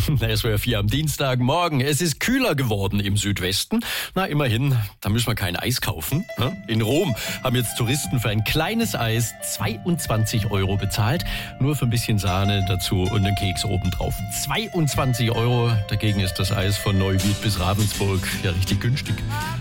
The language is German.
SWR 4 am Dienstagmorgen. Es ist kühler geworden im Südwesten. Na, immerhin, da müssen wir kein Eis kaufen. In Rom haben jetzt Touristen für ein kleines Eis 22 € bezahlt. Nur für ein bisschen Sahne dazu und einen Keks obendrauf. 22 €. Dagegen ist das Eis von Neuwied bis Ravensburg ja richtig günstig.